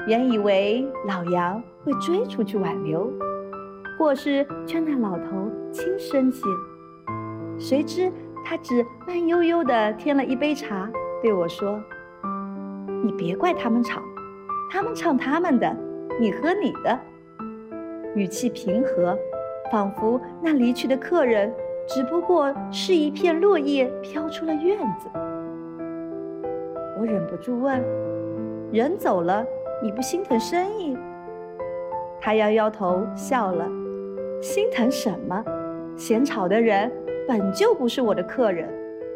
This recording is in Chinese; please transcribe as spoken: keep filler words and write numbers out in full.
原以为老杨会追出去挽留，或是劝那老头轻声些，谁知他只慢悠悠地添了一杯茶，对我说：“你别怪他们吵，他们唱他们的，你喝你的。”语气平和，仿佛那离去的客人只不过是一片落叶飘出了院子。我忍不住问：“人走了，你不心疼生意？”他摇摇头笑了：“心疼什么？嫌吵的人本就不是我的客人。”